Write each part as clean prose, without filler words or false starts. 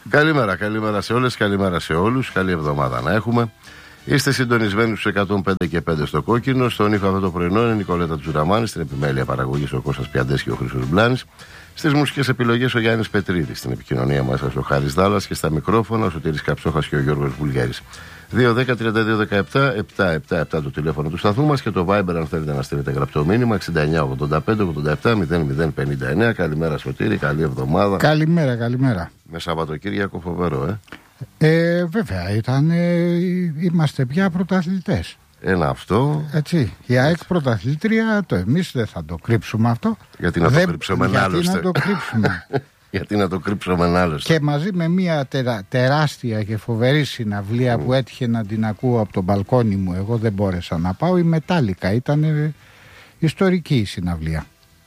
Καλημέρα σε όλες, καλημέρα σε όλους. Καλή εβδομάδα να έχουμε. Είστε συντονισμένοι στους 105 και 5 στο Κόκκινο. Στον ήχο αυτό το πρωινό είναι η Νικολέτα Τζουραμάνη. Στην επιμέλεια παραγωγής ο Κώστας Πιαντές και ο Χρήστος Μπλάνης. Στις μουσικές επιλογές ο Γιάννης Πετρίδης. Στην επικοινωνία μας ο Χάρης Δάλλας και στα μικρόφωνα ο Σωτήρης Καψόχας και ο Γιώργος Βουλγέρης. 2-10-32-17-777 το τηλέφωνο του σταθμού μας και το Viber αν θέλετε να στείλετε γραπτό μήνυμα 69-85-87-0-0-59. Καλημέρα Σωτήρη, καλή εβδομάδα. Καλημέρα. Με Σαββατοκύριακο φοβερό, Βέβαια, είμαστε πια πρωταθλητές. Ένα αυτό. Έτσι. Η ΑΕΚ πρωταθλήτρια, εμείς δεν θα το κρύψουμε αυτό. Γιατί να το κρύψουμε γιατί να το κρύψουμε. Γιατί να το κρύψουμε άλλωστε. Και μαζί με μια τεράστια και φοβερή συναυλία που έτυχε να την ακούω από το μπαλκόνι μου, εγώ δεν μπόρεσα να πάω, η Μετάλικα. Ήταν ιστορική η συναυλία.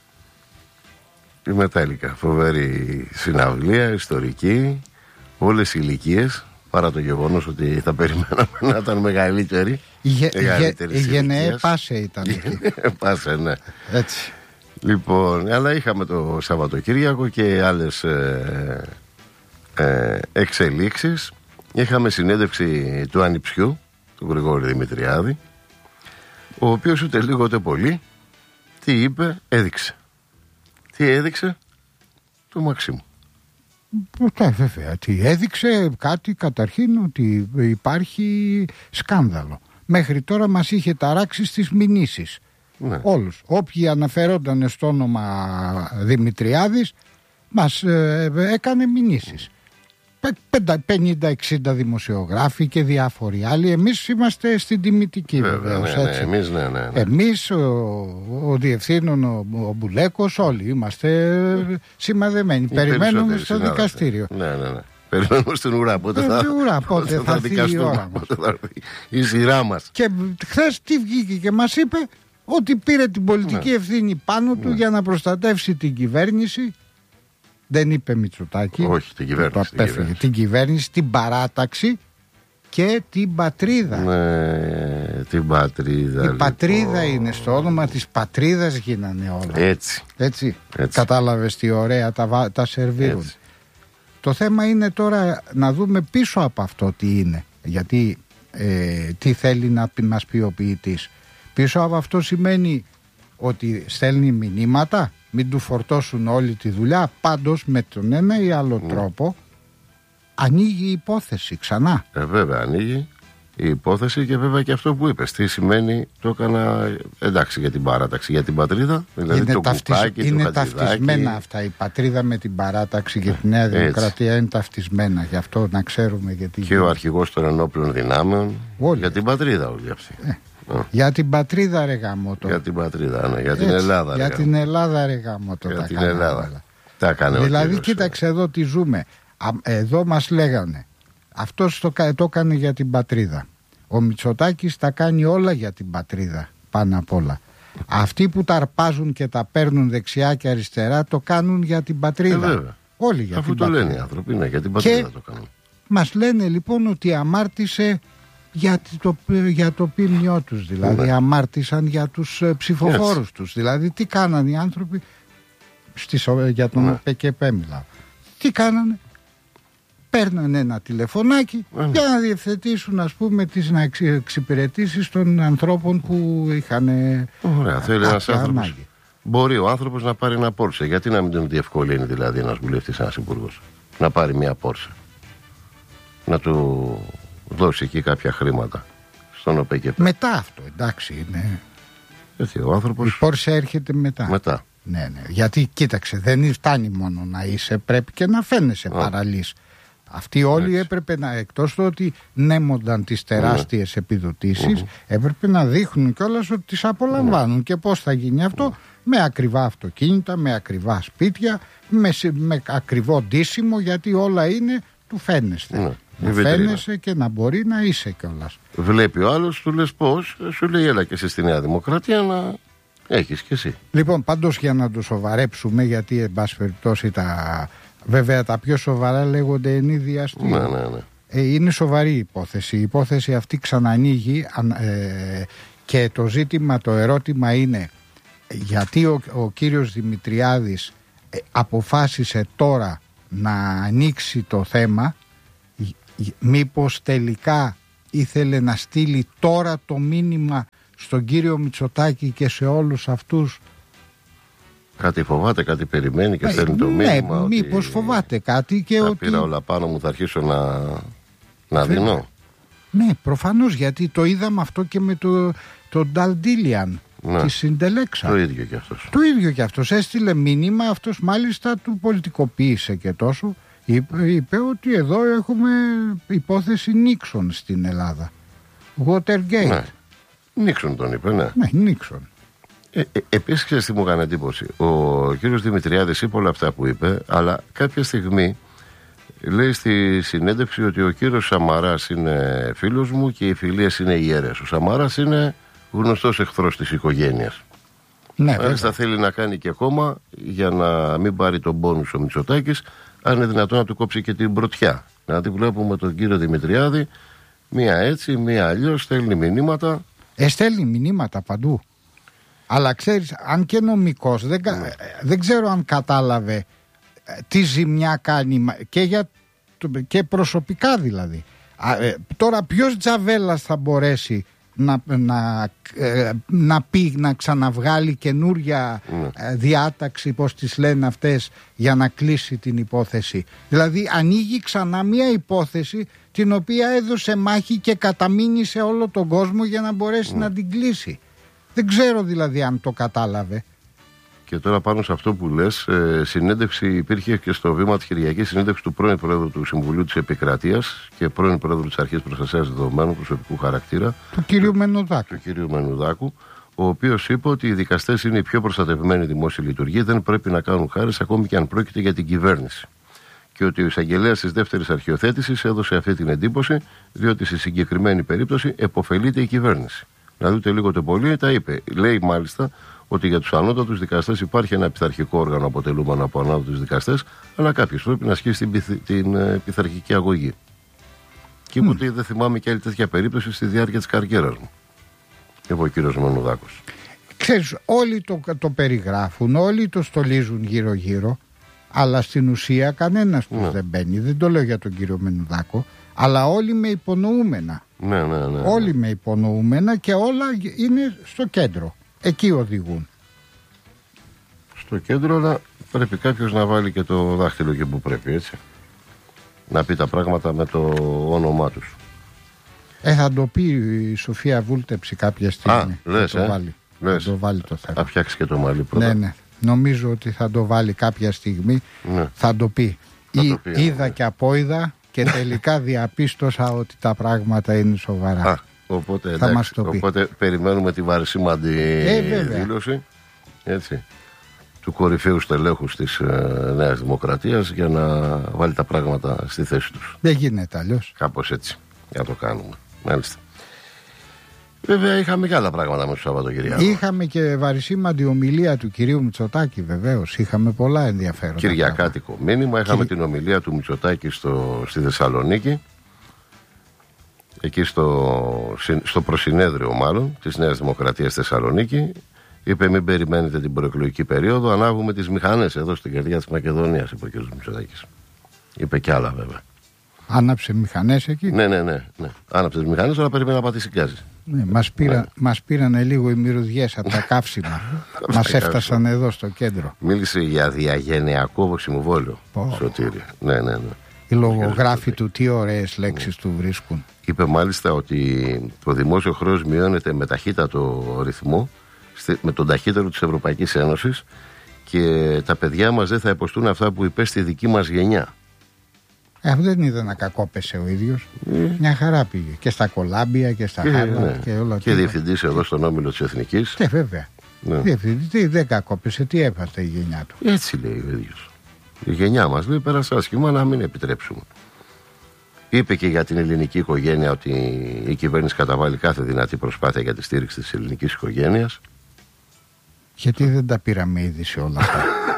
Η Μετάλικα, φοβερή συναυλία, ιστορική, όλες οι ηλικίες, παρά το γεγονός ότι θα περιμέναμε να ήταν μεγαλύτερη. Η Γενναίε Πάσε ήταν εκεί. Πάσε, ναι. Έτσι. Λοιπόν, αλλά είχαμε το Σαββατοκύριακο και άλλες εξελίξεις. Είχαμε συνέντευξη του ανιψιού, του Γρηγόρη Δημητριάδη, ο οποίος ούτε λίγο ούτε πολύ, τι είπε, έδειξε. Τι έδειξε, το Μαξίμου. Βέβαια, τι έδειξε κάτι καταρχήν ότι υπάρχει σκάνδαλο. Μέχρι τώρα μας είχε ταράξει στις μηνύσεις. Ναι. Όλους. Όποιοι αναφερόταν στο όνομα Δημητριάδης μας έκανε μηνύσεις. 50-60 δημοσιογράφοι και διάφοροι άλλοι. Εμείς είμαστε στην τιμητική βεβαίως. Εμείς, ο διευθύνων, ο Μπουλέκος, όλοι είμαστε σημαδεμένοι. Περιμένουμε στο δικαστήριο. Ναι. Περιμένουμε στην ουρά. Πότε θα δικαστούμε. Πότε θα έρθει η σειρά μας. Και χθες τι βγήκε και μας είπε, ότι πήρε την πολιτική ευθύνη πάνω του για να προστατεύσει την κυβέρνηση. Δεν είπε Μητσοτάκη. Όχι, την κυβέρνηση. Την κυβέρνηση, την παράταξη και την πατρίδα. Ναι, την πατρίδα. Η πατρίδα είναι στο όνομα της πατρίδας γίνανε όλα. Έτσι. Κατάλαβες τι ωραία τα σερβίρουν. Έτσι. Το θέμα είναι τώρα να δούμε πίσω από αυτό τι είναι. Γιατί τι θέλει να μας πει ο ποιητής. Πίσω από αυτό σημαίνει ότι στέλνει μηνύματα, μην του φορτώσουν όλη τη δουλειά. Πάντως με τον ένα ή άλλο τρόπο ανοίγει η υπόθεση ξανά. Βέβαια ανοίγει η υπόθεση και βέβαια και αυτό που είπες. Τι σημαίνει, το έκανα εντάξει για την παράταξη, για την πατρίδα. Δηλαδή είναι το κουπάκι, είναι ταυτισμένα αυτά. Η πατρίδα με την παράταξη και τη Νέα Δημοκρατία είναι ταυτισμένα. Γι' αυτό να ξέρουμε γιατί. Και ο αρχηγός των ενόπλων δυνάμεων για την πατρίδα όλοι αυτοί. Για την πατρίδα ρε γαμώτο. Για την πατρίδα, ναι. Για την Ελλάδα. Για την Ελλάδα ρε γαμώτο. Για την Ελλάδα. Τα έκανε δηλαδή κοίταξε εδώ τι ζούμε. Εδώ μας λέγανε αυτός το έκανε για την πατρίδα. Ο Μητσοτάκης τα κάνει όλα για την πατρίδα πάνω απ' όλα. Αυτοί που τα αρπάζουν και τα παίρνουν δεξιά και αριστερά το κάνουν για την πατρίδα. Όλοι για αφού την πατρίδα. Αφού το λένε οι άνθρωποι, ναι, για την πατρίδα και το κάνουν. Μας λένε λοιπόν ότι αμάρτησε για το ποιμνιό τους, δηλαδή αμάρτησαν για τους ψηφοφόρους τους. Δηλαδή τι κάνανε οι άνθρωποι για τον ΠΚΠ μιλάω. Τι κάνανε, παίρνανε ένα τηλεφωνάκι για να διευθετήσουν ας πούμε τις εξυπηρετήσεις των ανθρώπων που είχαν θέλει ένας άνθρωπος. Μπορεί ο άνθρωπος να πάρει ένα Πόρσε. Γιατί να μην τον διευκολύνει δηλαδή ένας βουλευτής, ένας υπουργός να πάρει μια Πόρσε, να του δώσει εκεί κάποια χρήματα στον ΟΠΕΚΕΠ. Μετά αυτό, εντάξει είναι. Έτσι, ο άνθρωπος. Η Πόρσε έρχεται μετά. Ναι. Γιατί κοίταξε, δεν φτάνει μόνο να είσαι, πρέπει και να φαίνεσαι παραλύς. Αυτοί όλοι έπρεπε να, εκτός του ότι νέμονταν τις τεράστιες επιδοτήσεις, έπρεπε να δείχνουν κιόλας ότι τις απολαμβάνουν. Και πώς θα γίνει αυτό? Με ακριβά αυτοκίνητα, με ακριβά σπίτια, με ακριβό ντύσιμο, γιατί όλα είναι του φαίνεστε. Να φαίνεσαι και να μπορεί να είσαι κιόλας. Βλέπει ο άλλος, του λες πώς, σου λέει έλα και εσύ στη Νέα Δημοκρατία να έχεις κι εσύ. Λοιπόν, πάντως για να το σοβαρέψουμε, γιατί εν πάση περιπτώσει βέβαια τα πιο σοβαρά λέγονται ενίδια αστεία. Ναι. Είναι σοβαρή υπόθεση. Η υπόθεση αυτή ξανανοίγει και το ερώτημα είναι γιατί ο κύριος Δημητριάδης αποφάσισε τώρα να ανοίξει το θέμα, μήπως τελικά ήθελε να στείλει τώρα το μήνυμα στον κύριο Μητσοτάκη και σε όλους αυτούς? Κάτι φοβάται, κάτι περιμένει και στέλνει το μήνυμα. Ναι, μήπως φοβάται κάτι και ότι... πήρα όλα πάνω μου, θα αρχίσω να δίνω. Ναι, προφανώς, γιατί το είδαμε αυτό και με τον Νταλντίλιαν. Ναι. Τη συντελέξα. Το ίδιο και αυτός. Το ίδιο και αυτός. Έστειλε μήνυμα, αυτός μάλιστα του πολιτικοποίησε και τόσο. Είπε ότι εδώ έχουμε υπόθεση Νίξον στην Ελλάδα. Watergate. Ναι. Νίξον τον είπε, ναι. Ναι, Νίξον. Επίσης, ξέρεις τι μου έκανε εντύπωση? Ο κύριος Δημητριάδης είπε όλα αυτά που είπε, αλλά κάποια στιγμή λέει στη συνέντευξη ότι ο κύριος Σαμαράς είναι φίλος μου και οι φιλίες είναι ιερές. Ο Σαμαράς είναι γνωστός εχθρός της οικογένειας. Ναι, μάλιστα θέλει να κάνει και κόμμα για να μην πάρει τον πόνους ο Μητσοτάκης, αν είναι δυνατόν να του κόψει και την πρωτιά. Δηλαδή βλέπουμε τον κύριο Δημητριάδη, μία έτσι, μία αλλιώς, στέλνει μηνύματα. Στέλνει μηνύματα παντού. Αλλά ξέρεις, αν και νομικός, δεν ξέρω αν κατάλαβε τι ζημιά κάνει και προσωπικά δηλαδή. Τώρα ποιος τζαβέλας θα μπορέσει να ξαναβγάλει καινούρια διάταξη, πώς τις λένε αυτές, για να κλείσει την υπόθεση? Δηλαδή ανοίγει ξανά μια υπόθεση την οποία έδωσε μάχη και καταμείνει όλο τον κόσμο για να μπορέσει να την κλείσει. Δεν ξέρω δηλαδή αν το κατάλαβε. Και τώρα πάνω σε αυτό που λες, συνέντευξη υπήρχε και στο βήμα της Κυριακής, συνέντευξη του πρώην Πρόεδρου του Συμβουλίου της Επικρατείας και πρώην Πρόεδρου της Αρχής Προστασίας Δεδομένων προσωπικού χαρακτήρα, του κυρίου Μενουδάκου, ο οποίος είπε ότι οι δικαστές είναι οι πιο προστατευμένοι δημόσιοι λειτουργοί, δεν πρέπει να κάνουν χάρες ακόμη και αν πρόκειται για την κυβέρνηση. Και ότι ο εισαγγελέας της δεύτερης αρχιοθέτησης έδωσε αυτή την εντύπωση, διότι στη συγκεκριμένη περίπτωση επωφελείται η κυβέρνηση. Να δείτε λίγο το πολύ, τα είπε. Λέει μάλιστα ότι για τους ανώτατους δικαστές υπάρχει ένα πειθαρχικό όργανο αποτελούμενο από ανώτατους δικαστές, αλλά κάποιος πρέπει να ασκήσει την πειθαρχική αγωγή. Και είπε ότι δεν θυμάμαι και άλλη τέτοια περίπτωση στη διάρκεια της καριέρας μου. Είπε ο κύριος Μενουδάκος. Ξέρεις, όλοι το περιγράφουν, όλοι το στολίζουν γύρω-γύρω, αλλά στην ουσία κανένας τους δεν μπαίνει. Δεν το λέω για τον κύριο Μενουδάκο, αλλά όλοι με υπονοούμενα. Ναι. Όλοι με υπονοούμενα και όλα είναι στο κέντρο. Εκεί οδηγούν. Στο κέντρο, αλλά πρέπει κάποιος να βάλει και το δάχτυλο και που πρέπει, έτσι. Να πει τα πράγματα με το όνομά τους. Θα το πει η Σοφία Βούλτεψη κάποια στιγμή. Λες, θα το βάλει το θέμα. Θα φτιάξει και το μαλλί πρώτα. Ναι. Νομίζω ότι θα το βάλει κάποια στιγμή. Ναι. Θα το πει. Είδα και απόειδα και τελικά διαπίστωσα ότι τα πράγματα είναι σοβαρά. Οπότε, οπότε περιμένουμε τη βαρισίμαντη δήλωση, έτσι, του κορυφαίου στελέχους της Νέας Δημοκρατίας για να βάλει τα πράγματα στη θέση τους. Δεν γίνεται αλλιώς. Κάπως έτσι για το κάνουμε. Μάλιστα. Βέβαια είχαμε και άλλα πράγματα με το Σαββατοκυριακό. Είχαμε και βαρισίμαντη ομιλία του κυρίου Μητσοτάκη, βεβαίως. Είχαμε πολλά ενδιαφέροντα. Κυριακάτικο μήνυμα. Είχαμε την ομιλία του Μητσοτάκη στη Θεσσαλονίκη. Εκεί στο προσυνέδριο μάλλον της Νέας Δημοκρατίας Θεσσαλονίκη. Είπε: μην περιμένετε την προεκλογική περίοδο, ανάβουμε τις μηχανές εδώ στην καρδιά της Μακεδονίας, είπε ο κ. Μητσοτάκης. Είπε κι άλλα βέβαια. Άναψε μηχανές εκεί. Ναι. Άναψε τις μηχανές, αλλά περίμενε να πατήσει γκάζι. Ναι, μας πήρανε λίγο οι μυρωδιές από τα καύσιμα. Μας έφτασαν εδώ στο κέντρο. Μίλησε για διαγενειακό βοξιμοβόλιο. Σωτήρη. Ναι. Οι λογογράφοι του τι ωραίες λέξεις του βρίσκουν. Είπε μάλιστα ότι το δημόσιο χρέος μειώνεται με ταχύτατο ρυθμό, με τον ταχύτερο της Ευρωπαϊκής Ένωσης, και τα παιδιά μας δεν θα υποστούν αυτά που υπέστη η δική μας γενιά. Δεν είδα να κακόπεσε ο ίδιος. Μια χαρά πήγε. Και στα Κολάμπια και στα Χάρβαρντ και όλα. Και διευθυντής εδώ στον Όμιλο της Εθνικής. Και βέβαια. Διευθυντή δεν κακόπεσε. Τι έπαθε η γενιά του. Έτσι λέει ο ίδιος. Η γενιά μας λέει πέρασε άσχημα, να μην επιτρέψουμε. Είπε και για την ελληνική οικογένεια ότι η κυβέρνηση καταβάλει κάθε δυνατή προσπάθεια για τη στήριξη της ελληνικής οικογένειας. Γιατί δεν τα πήραμε ήδη σε όλα αυτά.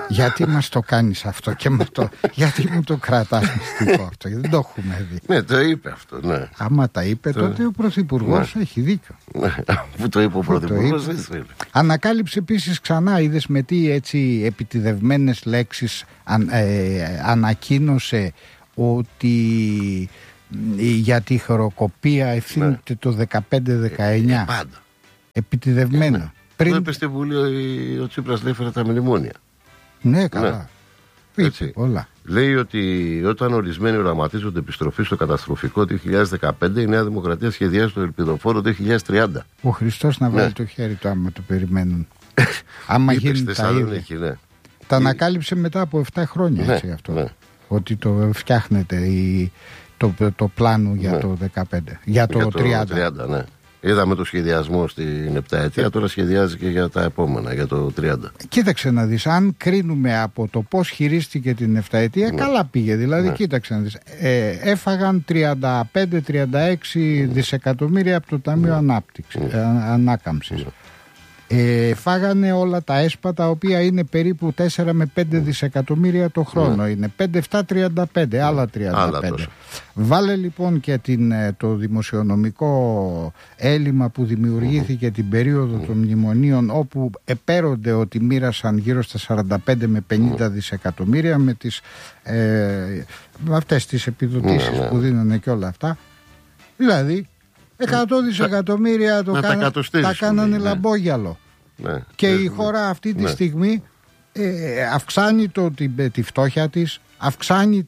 Γιατί μας το κάνεις αυτό και γιατί μου το κρατάς μυστικό αυτό, γιατί δεν το έχουμε δει. Ναι, το είπε αυτό, ναι. Άμα τα είπε, τότε ο Πρωθυπουργός έχει δίκιο. Που το είπε ο Πρωθυπουργός. Ανακάλυψε επίσης ξανά, είδες με τι έτσι επιτηδευμένες λέξεις ανακοίνωσε ότι για τη χρεοκοπία ευθύνεται το 15-19. Πάντα. Επιτηδευμένο. Το είπε στη Βουλή ο Τσίπρας, λέει, έφερε τα μνημόνια. Ναι, καλά. Έτσι. Όλα. Λέει ότι όταν ορισμένοι οραματίζονται επιστροφή στο καταστροφικό 2015, η Νέα Δημοκρατία σχεδιάζει το ελπιδοφόρο 2030. Ο Χριστός να βάλει το χέρι του άμα το περιμένουν. Άμα γίνει τα ίδια. Ναι. Τα ανακάλυψε μετά από 7 χρόνια έτσι, αυτό. Ναι. Ότι το φτιάχνεται το πλάνο για το 15. Για το 30. Ναι. Είδαμε το σχεδιασμό στην επταετία, τώρα σχεδιάζει και για τα επόμενα, για το 30. Κοίταξε να δεις, αν κρίνουμε από το πώς χειρίστηκε την επταετία, καλά πήγε. Δηλαδή, κοίταξε να δεις, έφαγαν 35-36 δισεκατομμύρια από το Ταμείο Ανάκαμψης. Φάγανε όλα τα έσπα, τα οποία είναι περίπου 4 με 5 δισεκατομμύρια το χρόνο. Είναι 5-7-35, άλλα 35. Βάλε λοιπόν και το δημοσιονομικό έλλειμμα που δημιουργήθηκε την περίοδο των μνημονίων, όπου επέρονται ότι μοίρασαν γύρω στα 45 με 50 δισεκατομμύρια με αυτές τις επιδοτήσεις που δίνανε και όλα αυτά. Δηλαδή 100 δισεκατομμύρια τα κάνανε λαμπόγιαλο. Και η χώρα αυτή τη στιγμή αυξάνει τη φτώχεια της, αυξάνει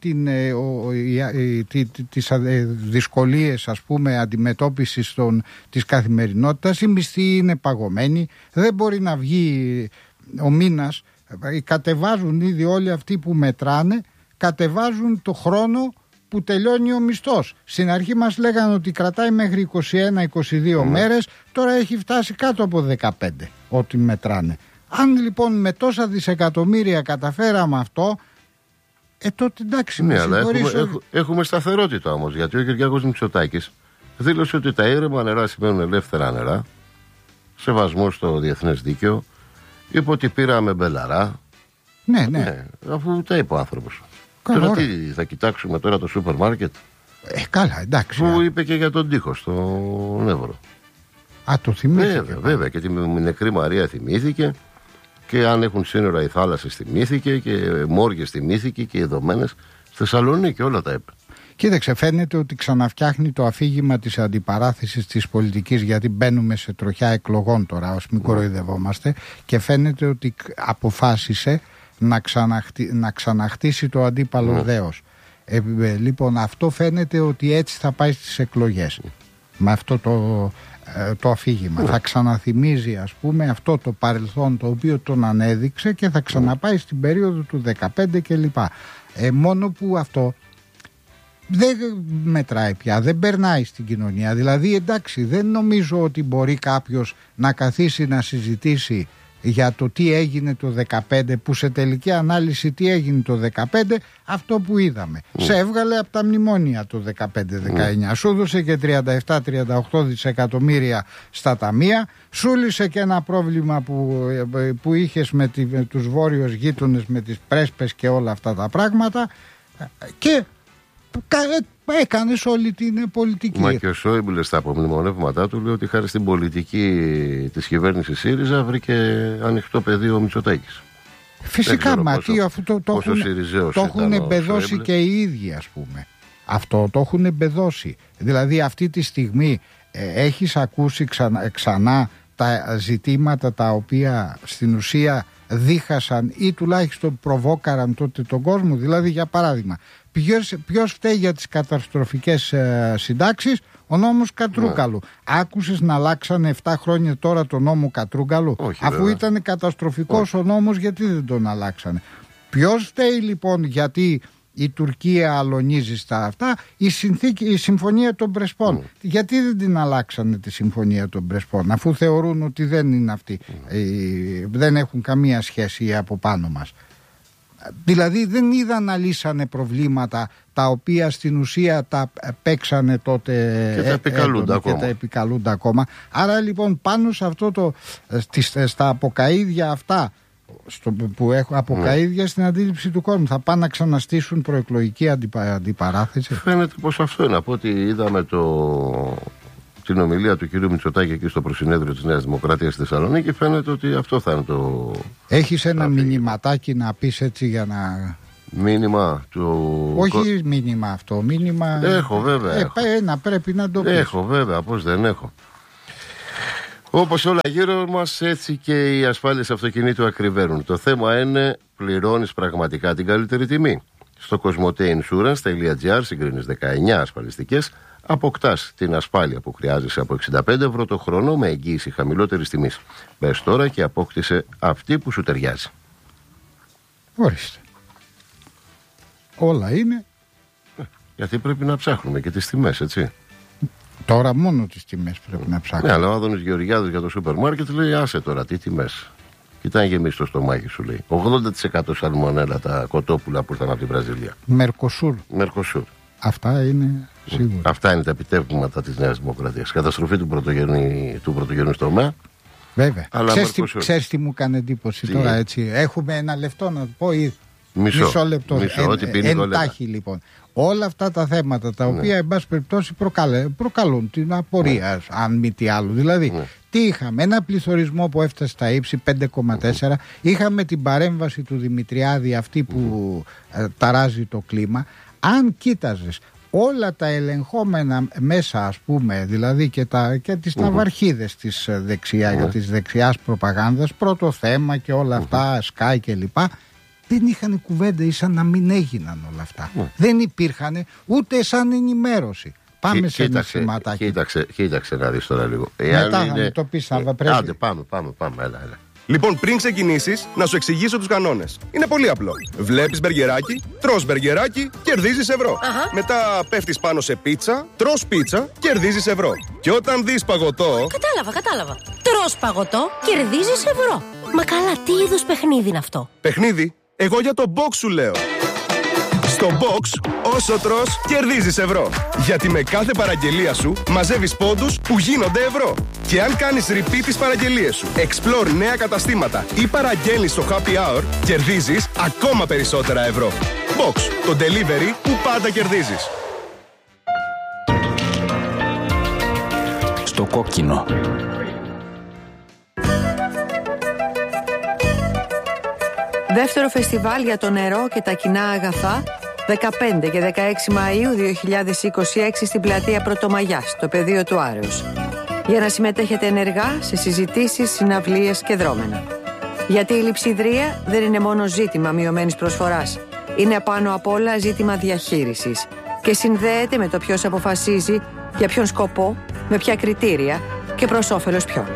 τις δυσκολίες, ας πούμε, αντιμετώπισης της καθημερινότητας. Οι μισθοί είναι παγωμένοι, δεν μπορεί να βγει ο μήνας. Κατεβάζουν ήδη όλοι αυτοί που μετράνε, κατεβάζουν το χρόνο που τελειώνει ο μισθός. Στην αρχή μας λέγανε ότι κρατάει μέχρι 21-22 μέρες, τώρα έχει φτάσει κάτω από 15 ό,τι μετράνε. Αν λοιπόν με τόσα δισεκατομμύρια καταφέραμε αυτό, τότε εντάξει. Ναι, αλλά έχουμε σταθερότητα όμως, γιατί ο Κυριάκος Μητσοτάκης δήλωσε ότι τα ήρεμα νερά σημαίνουν ελεύθερα νερά, σεβασμό στο διεθνές δίκαιο, είπε ότι πήραμε μπελαρά. Ναι, αφού τα είπε ο άνθρωπος. Τώρα τι θα κοιτάξουμε τώρα, το σούπερ μάρκετ? Καλά, εντάξει. Που είπε και για τον τοίχο στον Εύρο. Το θυμήθηκε. Βέβαια, και τη νεκρή Μαρία θυμήθηκε, και αν έχουν σύνορα οι θάλασσες θυμήθηκε, και μόργες θυμήθηκε, και οι δομένες στη Θεσσαλονίκη, όλα τα είπε. Κοίταξε, φαίνεται ότι ξαναφτιάχνει το αφήγημα της αντιπαράθεσης της πολιτικής, γιατί μπαίνουμε σε τροχιά εκλογών τώρα, ως μην κοροϊδευόμαστε, και φαίνεται ότι αποφάσισε να ξαναχτίσει το αντίπαλο δέος. Λοιπόν, αυτό φαίνεται ότι έτσι θα πάει στις εκλογές. Με αυτό το αφήγημα. Θα ξαναθυμίζει, ας πούμε, αυτό το παρελθόν το οποίο τον ανέδειξε, και θα ξαναπάει στην περίοδο του 15 κλπ. Μόνο που αυτό δεν μετράει πια, δεν περνάει στην κοινωνία. Δηλαδή, εντάξει, δεν νομίζω ότι μπορεί κάποιος να καθίσει να συζητήσει για το τι έγινε το 15, που σε τελική ανάλυση τι έγινε το 15, αυτό που είδαμε. Σε έβγαλε από τα μνημόνια το 15-19, σου έδωσε και 37-38 δισεκατομμύρια στα ταμεία, σου λύσε και ένα πρόβλημα που είχες με τους βόρειους γείτονες, με τις πρέσπες και όλα αυτά τα πράγματα, και έκανες όλη την πολιτική. Μα και ο Σόιμπλε στα απομνημονεύματά του λέει ότι χάρη στην πολιτική της κυβέρνησης ΣΥΡΙΖΑ βρήκε ανοιχτό πεδίο ο Μητσοτάκης. Φυσικά, μα αφού το έχουν εμπεδώσει και οι ίδιοι, ας πούμε. Αυτό το έχουν εμπεδώσει. Δηλαδή αυτή τη στιγμή έχεις ακούσει ξανά τα ζητήματα τα οποία στην ουσία δίχασαν ή τουλάχιστον προβόκαραν τότε τον κόσμο? Δηλαδή, για παράδειγμα, ποιος φταίει για τις καταστροφικές συντάξεις? Ο νόμος Κατρούγκαλου. Άκουσες να αλλάξανε 7 χρόνια τώρα το νόμο Κατρούγκαλου? Όχι, αφού βέβαια. Ήταν καταστροφικός ο νόμος, γιατί δεν τον αλλάξανε? Ποιος φταίει λοιπόν γιατί η Τουρκία αλωνίζει στα αυτά? Η συμφωνία των Πρεσπών. Γιατί δεν την αλλάξανε τη συμφωνία των Πρεσπών, αφού θεωρούν ότι δεν είναι αυτή, δεν έχουν καμία σχέση από πάνω μας? Δηλαδή δεν είδαν να λύσανε προβλήματα τα οποία στην ουσία τα παίξανε τότε και τα επικαλούνται ακόμα. Άρα λοιπόν πάνω σε αυτό στα αποκαΐδια αυτά που έχουν από καΐδια στην αντίληψη του κόσμου. Θα πάνε να ξαναστήσουν προεκλογική αντιπαράθεση. Φαίνεται πως αυτό είναι. Από ό,τι είδαμε την ομιλία του κυρίου Μητσοτάκη εκεί στο προσυνέδριο της Νέας Δημοκρατίας στη Θεσσαλονίκη, φαίνεται ότι αυτό θα είναι το... Έχεις ένα μηνυματάκι να πεις έτσι για να... Μήνυμα του... Όχι μήνυμα αυτό, μήνυμα... Έχω βέβαια. Ένα πρέπει να το πεις. Έχω βέβαια, πώς δεν έχω. Όπως όλα γύρω μας, έτσι και οι ασφάλειες αυτοκινήτου ακριβένουν. Το θέμα είναι, πληρώνεις πραγματικά την καλύτερη τιμή. Στο cosmoteinsurance.gr συγκρίνεις 19 ασφαλιστικές, αποκτάς την ασφάλεια που χρειάζεσαι από 65 ευρώ το χρόνο με εγγύηση χαμηλότερης τιμής. Μπες τώρα και απόκτησε αυτή που σου ταιριάζει. Ορίστε. Όλα είναι. Γιατί πρέπει να ψάχνουμε και τις τιμές, έτσι. Τώρα μόνο τις τιμές πρέπει να ψάχνουμε. Ναι, αλλά ο Άδωνης Γεωργιάδης για το σούπερ μάρκετ λέει: άσε τώρα, τι τιμές. Κοιτάει γεμίσει το στομάχι σου, λέει. 80% σαλμονέλα τα κοτόπουλα που ήρθαν από την Βραζιλία. Μερκοσούρ. Αυτά είναι σίγουρα. Αυτά είναι τα επιτεύγματα της Νέας Δημοκρατίας. Καταστροφή του πρωτογενού τομέα. Βέβαια. Ξέρεις τι μου κάνει εντύπωση τώρα, έτσι. Έχουμε ένα λεπτό να το πω ή μισό λεπτό. Εντάχει λοιπόν. Όλα αυτά τα θέματα τα οποία εν πάση περιπτώσει προκαλούν την απορία, αν μη τι άλλο. Δηλαδή, τι είχαμε, ένα πληθωρισμό που έφτασε στα ύψη 5,4, είχαμε την παρέμβαση του Δημητριάδη αυτή που ταράζει το κλίμα. Αν κοίταζες όλα τα ελεγχόμενα μέσα, ας πούμε, δηλαδή και τις ναυαρχίδες της της δεξιάς προπαγάνδας, πρώτο θέμα και όλα αυτά, Sky κλπ. Δεν είχαν κουβέντα, ήσαν να μην έγιναν όλα αυτά. Δεν υπήρχαν ούτε σαν ενημέρωση. Πάμε σε ένα σηματάκι. Κοίταξε να δεις τώρα λίγο. Μετά θα μου το πεις, πρέπει. Άντε, πάμε, έλα. Λοιπόν, πριν ξεκινήσεις, να σου εξηγήσω τους κανόνες. Είναι πολύ απλό. Βλέπεις μπεργκεράκι, τρως μπεργκεράκι, κερδίζεις ευρώ. Μετά πέφτεις πάνω σε πίτσα, τρως πίτσα, κερδίζεις ευρώ. Και όταν δεις παγωτό... Κατάλαβα. Τρως παγωτό, κερδίζεις ευρώ. Μα καλά, τι είδους παιχνίδι είναι αυτό? Παιχνίδι? Εγώ για το box σου λέω. Στο box, όσο τρως, κερδίζεις ευρώ. Γιατί με κάθε παραγγελία σου μαζεύεις πόντους που γίνονται ευρώ. Και αν κάνεις repeat τις παραγγελίες σου, explore νέα καταστήματα ή παραγγέλνεις στο happy hour, κερδίζεις ακόμα περισσότερα ευρώ. Box, το delivery που πάντα κερδίζεις. Στο κόκκινο. Δεύτερο φεστιβάλ για το νερό και τα κοινά αγαθά, 15 και 16 Μαΐου 2026 στην πλατεία Πρωτομαγιάς, στο πεδίο του Άρεως. Για να συμμετέχετε ενεργά σε συζητήσεις, συναυλίες και δρόμενα. Γιατί η λειψιδρία δεν είναι μόνο ζήτημα μειωμένης προσφοράς. Είναι πάνω απ' όλα ζήτημα διαχείρισης και συνδέεται με το ποιος αποφασίζει, για ποιον σκοπό, με ποια κριτήρια και προς όφελος ποιον.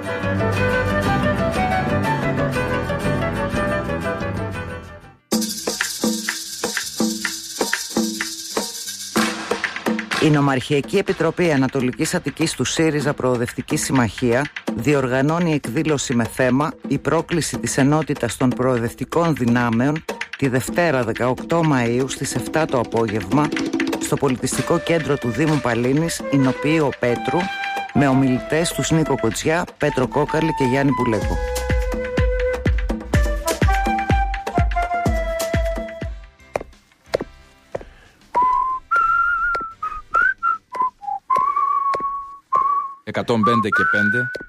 Η Νομαρχιακή Επιτροπή Ανατολικής Αττικής του ΣΥΡΙΖΑ Προοδευτική Συμμαχία διοργανώνει εκδήλωση με θέμα «Η πρόκληση της ενότητας των προοδευτικών δυνάμεων» τη Δευτέρα 18 Μαΐου στις 7 το απόγευμα στο Πολιτιστικό Κέντρο του Δήμου Παλίνης, Ηνοποιείο Πέτρου, με ομιλητές τους Νίκο Κοτσιά, Πέτρο Κόκαλη και Γιάννη Πουλέκο. «105 και 5»